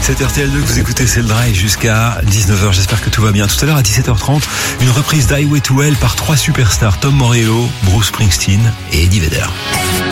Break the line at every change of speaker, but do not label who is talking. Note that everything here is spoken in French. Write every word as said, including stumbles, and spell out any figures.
C'est R T L deux que vous écoutez, c'est le Drive jusqu'à dix-neuf heures. J'espère que tout va bien. Tout à l'heure à dix-sept heures trente, une reprise d'Highway to Hell par trois superstars, Tom Morello, Bruce Springsteen et Eddie Vedder.